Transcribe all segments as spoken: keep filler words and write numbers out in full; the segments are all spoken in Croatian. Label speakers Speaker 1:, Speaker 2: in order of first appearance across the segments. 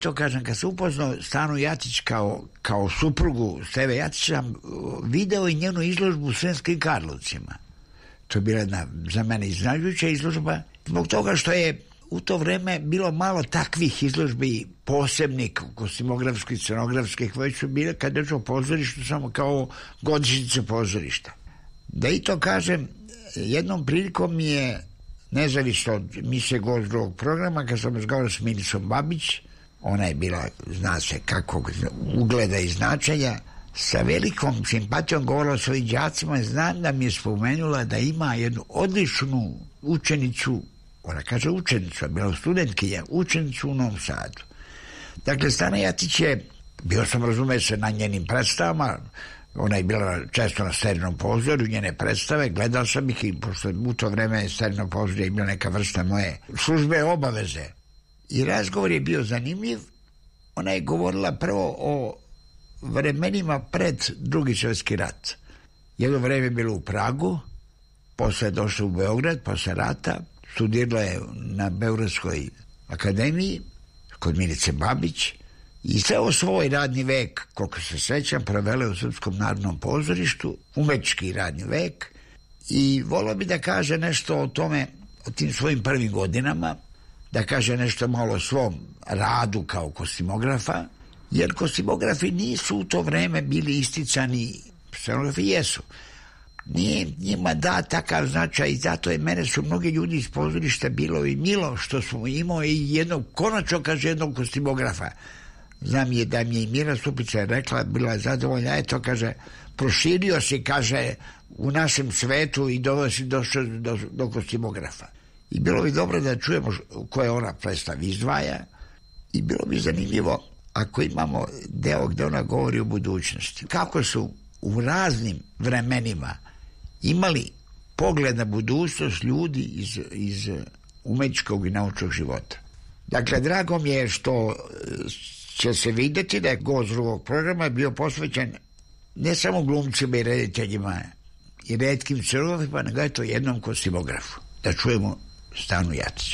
Speaker 1: To kažem, kad se upoznao Stanu Jatić kao, kao suprugu Steve Jatića, video i njenu izložbu u Sremskim Karlovcima. To je bila jedna za mene iznenađujuća izložba, zbog toga što je u to vreme bilo malo takvih izložbi posebnih, kostimografskih, scenografskih, koje su bile kad je to pozorištu samo kao godišnjice pozorišta. Da i to kažem, jednom prilikom mi je, nezavisno od misije Gost drugog programa, kad sam razgovarao s Milicom Babić, ona je bila, zna se kakvog ugleda i značaja, sa velikom simpatijom govorila o svojim đacima. Znam da mi je spomenula da ima jednu odličnu učenicu, ona kaže učenicu, bila studentkinja, učenicu u Novom Sadu. Dakle, Stana Jatić je, bio sam razume se na njenim predstavama, ona je bila često na Sterinom pozorju, njene predstave, gledao sam ih i pošto u to vreme Sterino pozorje je bila neka vrsta moje službe obaveze. I razgovor je bio zanimljiv. Ona je govorila prvo o vremenima pred Drugi svjetski rat. Jedno vreme je bilo u Pragu, posle je došla u Beograd, posle rata, studirala je na Beogradskoj akademiji kod Milice Babić i ceo svoj radni vek, koliko se sećam, provela u Srpskom narodnom pozorištu, umetnički radni vek, i volio bi da kaže nešto o tome, o tim svojim prvim godinama, da kaže nešto malo o svom radu kao kostimografa, jer kostimografi nisu u to vreme bili isticani, scenografi jesu. Nije njima da takav značaj i zato je mene su mnogi ljudi iz pozorišta bilo i milo što smo imao i jednog, konačno kaže jednog kostimografa. Znam je da mi je i Mira Stupica rekla, bila je zadovoljna, eto kaže, proširio si, kaže, u našem svetu i doveo si došao do, do kostimografa. I bilo bi dobro da čujemo koje ona predstav izdvaja i bilo bi zanimljivo ako imamo deo gde ona govori o budućnosti. Kako su u raznim vremenima imali pogled na budućnost ljudi iz, iz umetničkog i naučnog života. Dakle, drago mi je što će se videti da je Gost drugog programa bio posvećen ne samo glumcima i rediteljima i retkim scenografima, nego je to jednom kostimografu. Da čujemo Stanu Jatić.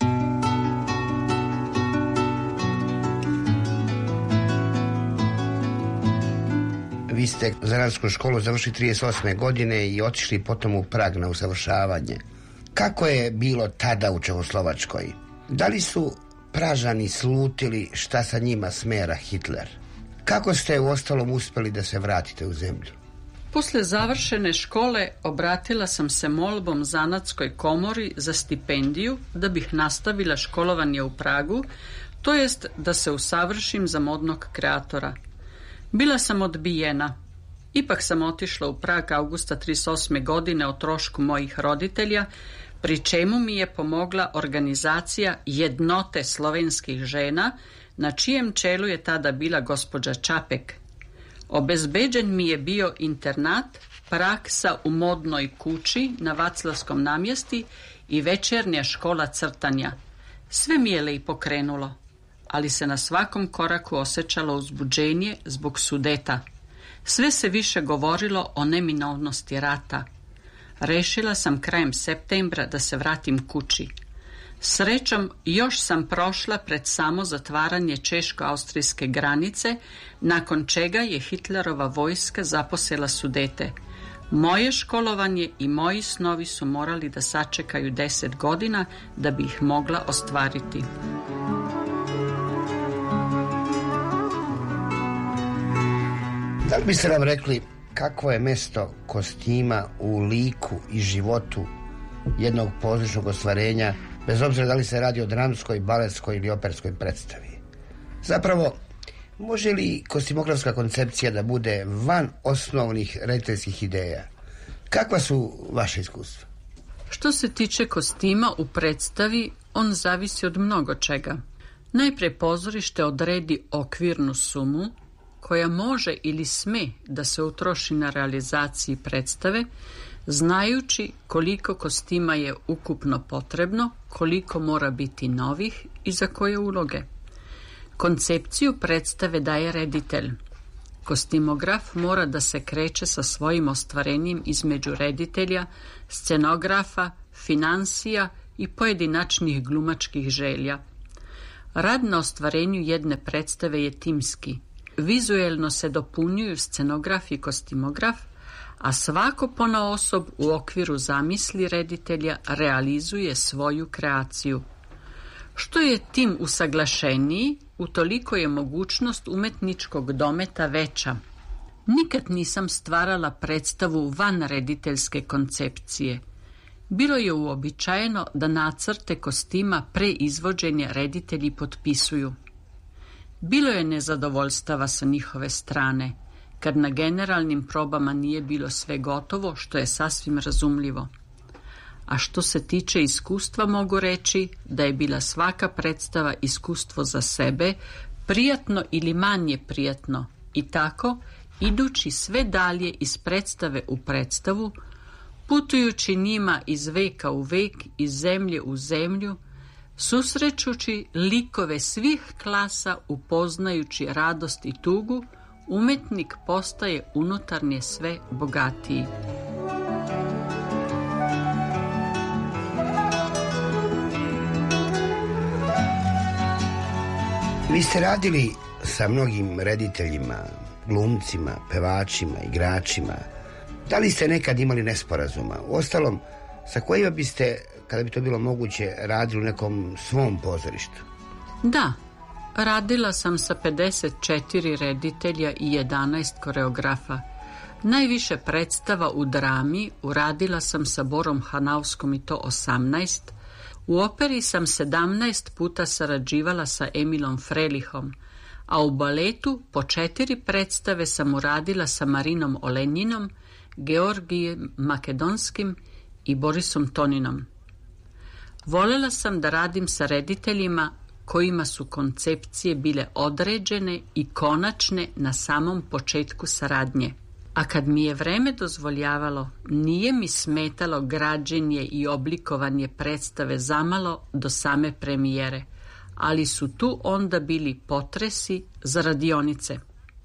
Speaker 2: Vi ste zanatsku školu završili trideset osme godine i otišli potom u Prag na usavršavanje. Kako je bilo tada u Čehoslovačkoj? Da li su Pražani slutili šta sa njima smera Hitler? Kako ste u ostalom uspeli da se vratite u zemlju?
Speaker 3: Posle završene škole obratila sam se molbom Zanatskoj komori za stipendiju da bih nastavila školovanje u Pragu, to jest da se usavršim za modnog kreatora. Bila sam odbijena. Ipak sam otišla u Prag avgusta trideset osme godine o trošku mojih roditelja, pri čemu mi je pomogla organizacija Jednote slovenskih žena, na čijem čelu je tada bila gospođa Čapek. Obezbeđen mi je bio internat, praksa u modnoj kući na Vaclavskom namjesti i večernja škola crtanja. Sve mi je lepo krenulo, ali se na svakom koraku osjećalo uzbuđenje zbog Sudeta. Sve se više govorilo o neminovnosti rata. Rešila sam krajem septembra da se vratim kući. Srećom, još sam prošla pred samo zatvaranje češko-austrijske granice, nakon čega je Hitlerova vojska zaposela Sudete. Moje školovanje i moji snovi su morali da sačekaju deset godina da bi ih mogla ostvariti.
Speaker 2: Da li biste nam rekli kakvo je mesto kostima u liku i životu jednog pozorišnog ostvarenja, bez obzira da li se radi o dramskoj, baletskoj ili operskoj predstavi? Zapravo, može li kostimografska koncepcija da bude van osnovnih rediteljskih ideja? Kakva su vaše iskustva?
Speaker 3: Što se tiče kostima u predstavi, on zavisi od mnogo čega. Najpre pozorište odredi okvirnu sumu koja može ili sme da se utroši na realizaciji predstave, znajući koliko kostima je ukupno potrebno, koliko mora biti novih i za koje uloge. Koncepciju predstave daje reditelj. Kostimograf mora da se kreće sa svojim ostvarenjem između reditelja, scenografa, finansija i pojedinačnih glumačkih želja. Rad na ostvarenju jedne predstave je timski. Vizuelno se dopunjuju scenograf i kostimograf, a svako ponaosob u okviru zamisli reditelja realizuje svoju kreaciju. Što je tim usaglašeniji, utoliko je mogućnost umetničkog dometa veća. Nikad nisam stvarala predstavu van rediteljske koncepcije. Bilo je uobičajeno da nacrte kostima pre izvođenja reditelji potpisuju. Bilo je nezadovoljstava sa njihove strane, kad na generalnim probama nije bilo sve gotovo, što je sasvim razumljivo. A što se tiče iskustva, mogu reći da je bila svaka predstava iskustvo za sebe, prijatno ili manje prijatno, i tako, idući sve dalje iz predstave u predstavu, putujući njima iz veka u vek, iz zemlje u zemlju, susrećući likove svih klasa, upoznajući radost i tugu, umetnik postaje unutarnje sve bogatiji.
Speaker 2: Vi ste radili sa mnogim rediteljima, glumcima, pevačima, igračima. Da li ste nekad imali nesporazuma? Uostalom, sa kojima biste, kada bi to bilo moguće, radili u nekom svom pozorištu?
Speaker 3: Da, radila sam sa pedeset četiri reditelja i jedanaest koreografa. Najviše predstava u drami uradila sam sa Borom Hanauskom i to osamnaest. U operi sam sedamnaest puta sarađivala sa Emilom Frelihom, a u baletu po četiri predstave sam uradila sa Marinom Olenjinom, Georgijem Makedonskim i Borisom Toninom. Volela sam da radim sa rediteljima kojima su koncepcije bile određene i konačne na samom početku saradnje. A kad mi je vreme dozvoljavalo, nije mi smetalo građenje i oblikovanje predstave zamalo do same premijere, ali su tu onda bili potresi za radionice.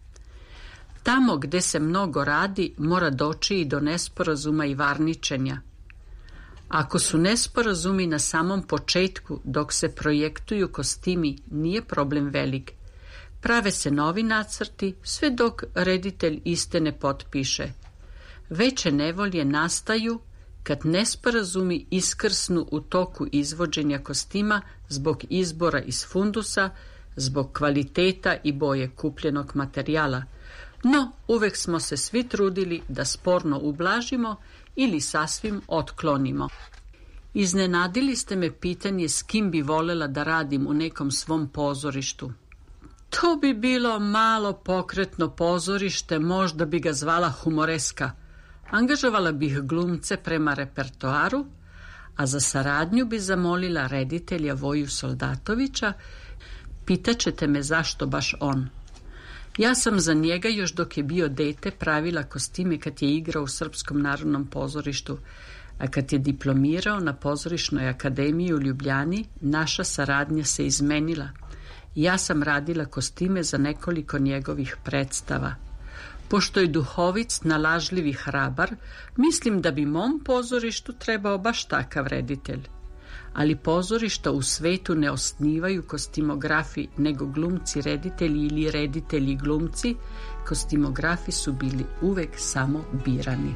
Speaker 3: Tamo gde se mnogo radi, mora doći i do nesporazuma i varničenja. Ako su nesporazumi na samom početku, dok se projektuju kostimi, nije problem velik. Prave se novi nacrti, sve dok reditelj iste ne potpiše. Veće nevolje nastaju kad nesporazumi iskrsnu u toku izvođenja kostima zbog izbora iz fundusa, zbog kvaliteta i boje kupljenog materijala. No, uvek smo se svi trudili da sporno ublažimo ili sasvim otklonimo. Iznenadili ste me pitanje s kim bi volela da radim u nekom svom pozorištu. To bi bilo malo pokretno pozorište, možda bi ga zvala humoreska. Angažovala bih glumce prema repertoaru, a za saradnju bi zamolila reditelja Voju Soldatovića. Pitaćete me zašto baš on. Ja sam za njega još dok je bio dete pravila kostime kad je igrao u Srpskom narodnom pozorištu, a kad je diplomirao na Pozorišnoj akademiji u Ljubljani, naša saradnja se izmenila. Ja sam radila kostime za nekoliko njegovih predstava. Pošto je duhovit, snalažljiv i hrabar, mislim da bi mom pozorištu trebao baš takav reditelj. Ali pozorišta u svetu ne osnivaju kostimografi, nego glumci reditelji ili reditelji glumci. Kostimografi su bili uvek samo birani.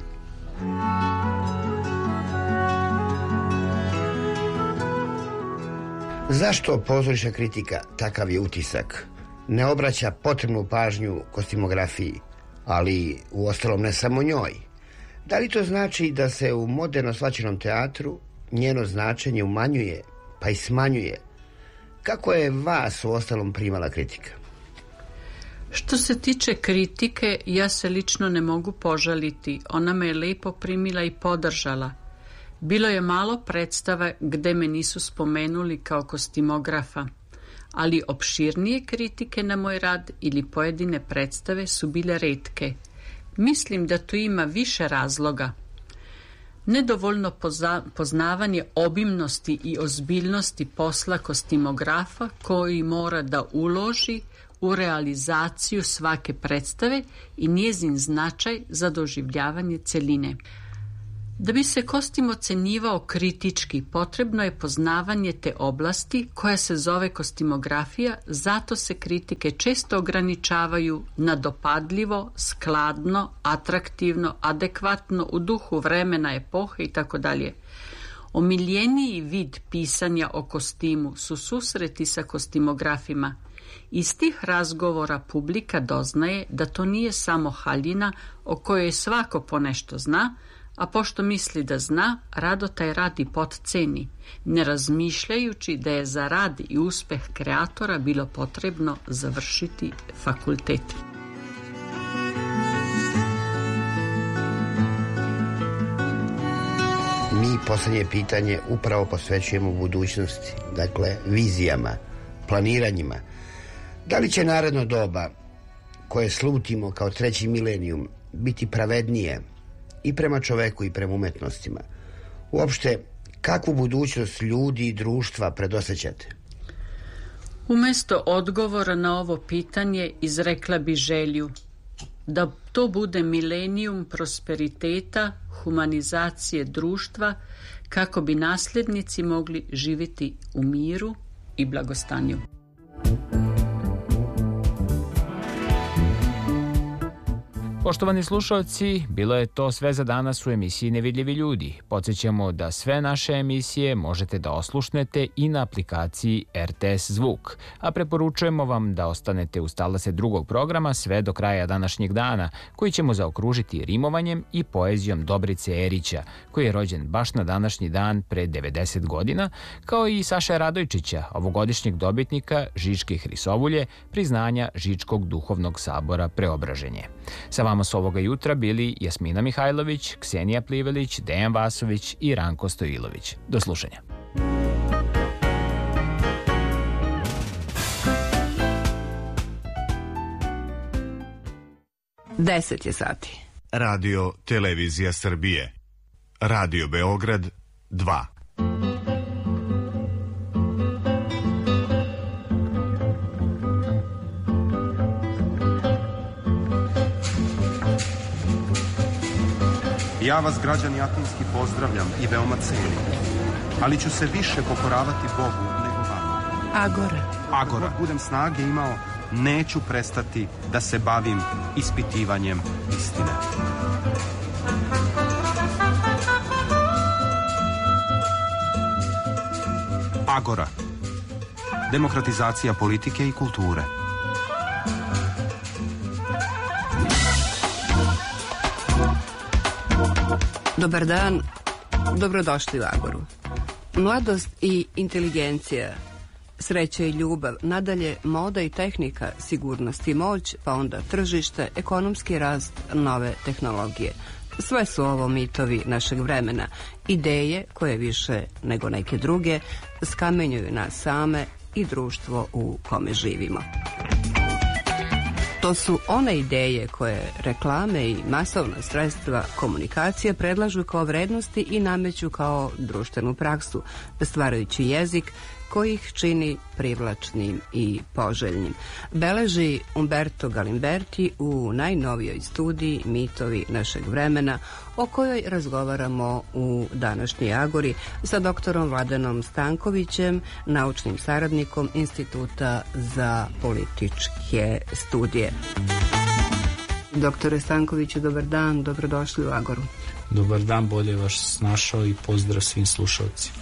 Speaker 2: Zašto pozorišna kritika, takav je utisak, ne obraća potrebnu pažnju kostimografiji, ali uostalom ne samo njoj? Da li to znači da se u moderno shvaćenom teatru njeno značenje umanjuje, pa i smanjuje? Kako je vas uostalom primala kritika?
Speaker 3: Što se tiče kritike, ja se lično ne mogu požaliti. Ona me je lepo primila i podržala. Bilo je malo predstava gde me nisu spomenuli kao kostimografa, ali opširnije kritike na moj rad ili pojedine predstave su bile retke. Mislim da tu ima više razloga. Nedovoljno poza- poznavanje obimnosti i ozbiljnosti posla kostimografa koji mora da uloži u realizaciju svake predstave i njezin značaj za doživljavanje celine. Da bi se kostim ocenjivao kritički, potrebno je poznavanje te oblasti koja se zove kostimografija, zato se kritike često ograničavaju na dopadljivo, skladno, atraktivno, adekvatno u duhu vremena, epohe itd. Omiljeniji vid pisanja o kostimu su susreti sa kostimografima. Iz tih razgovora publika doznaje da to nije samo haljina o kojoj svako ponešto zna, a pošto misli da zna, rado taj rad i potceni, ne razmišljajući da je za rad i uspeh kreatora bilo potrebno završiti fakultet.
Speaker 2: Mi posljednje pitanje upravo posvećujemo budućnosti, dakle vizijama, planiranjima. Da li će naredno doba koje slutimo kao treći milenijum biti pravednije i prema čoveku i prema umetnostima? Uopšte, kakvu budućnost ljudi i društva predosjećate?
Speaker 3: Umesto odgovora na ovo pitanje izrekla bi želju da to bude milenijum prosperiteta, humanizacije društva, kako bi nasljednici mogli živjeti u miru i blagostanju.
Speaker 4: Poštovani slušalci, bilo je to sve za danas u emisiji Nevidljivi ljudi. Podsjećamo da sve naše emisije možete da oslušnete i na aplikaciji R T S Zvuk, a preporučujemo vam da ostanete uz talase drugog programa sve do kraja današnjeg dana, koji ćemo zaokružiti rimovanjem i poezijom Dobrice Erića, koji je rođen baš na današnji dan pre devedeset godina, kao i Saše Radojčića, ovogodišnjeg dobitnika Žičke Hrisovulje, priznanja Žičkog duhovnog sabora Preobraženje. Sa vama su ovoga jutra bili Jasmina Mihajlović, Ksenija Plivelić, Dejan Vasović i Ranko Stojilović. Do slušanja.
Speaker 5: Deset je sati.
Speaker 6: Radio Televizija Srbije. Radio Beograd dva.
Speaker 7: Ja vas, građani Atinski, pozdravljam i veoma cenim, ali ću se više pokoravati Bogu nego vama.
Speaker 5: Agora.
Speaker 7: Agora. Dok budem snage imao, neću prestati da se bavim ispitivanjem istine. Agora. Demokratizacija politike i kulture.
Speaker 5: Dobar dan, dobrodošli u Agoru. Mladost i inteligencija, sreća i ljubav, nadalje moda i tehnika, sigurnost i moć, pa onda tržište, ekonomski rast, nove tehnologije. Sve su ovo mitovi našeg vremena, ideje koje više nego neke druge skamenjuju nas same i društvo u kome živimo. To su one ideje koje reklame i masovna sredstva komunikacije predlažu kao vrednosti i nameću kao društvenu praksu, stvarajući jezik koji ih čini privlačnim i poželjnim. Beleži Umberto Galimberti u najnovijoj studiji Mitovi našeg vremena, o kojoj razgovaramo u današnjoj Agori sa doktorom Vladanom Stankovićem, naučnim saradnikom Instituta za političke studije. Doktore Stankoviću, dobar dan, dobrodošli u Agoru.
Speaker 8: Dobar dan, bolje vas snašao i pozdrav svim slušalcima.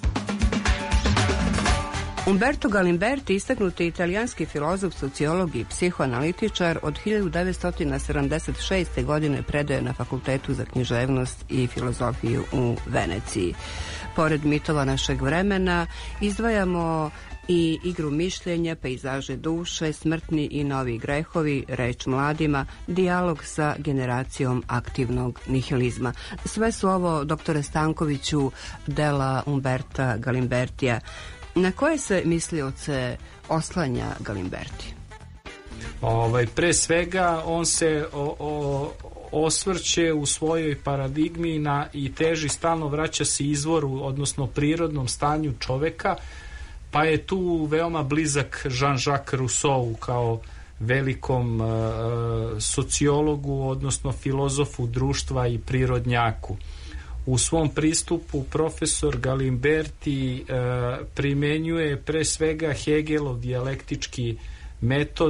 Speaker 5: Umberto Galimberti, istaknuti italijanski filozof, sociolog i psihoanalitičar, od hiljadu devetsto sedamdeset šeste. godine predaje na Fakultetu za književnost i filozofiju u Veneciji. Pored mitova našeg vremena izdvajamo i igru mišljenja, pejzaže duše, smrtni i novi grehovi, reč mladima, dijalog sa generacijom aktivnog nihilizma. Sve su ovo, doktore Stankoviću, dela Umberta Galimbertija. Na koje se mislioce oslanja Galimberti?
Speaker 8: Ovaj, pre svega on se o, o, osvrće u svojoj paradigmi na, i teži stalno vraća se izvoru, odnosno prirodnom stanju čoveka, pa je tu veoma blizak Jean-Jacques Rousseau kao velikom uh, sociologu, odnosno filozofu društva i prirodnjaku. u svom pristupu profesor Galimberti e, primenjuje pre svega Hegelov dijalektički metod